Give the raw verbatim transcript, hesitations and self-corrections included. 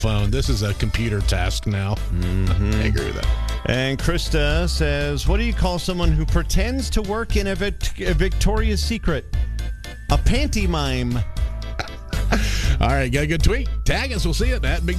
phone. This is a computer task now. Mm-hmm. I agree with that. And Krista says, what do you call someone who pretends to work in a, Vic- a Victoria's Secret? A panty mime. All right, got a good tweet. Tag us. We'll see it at Big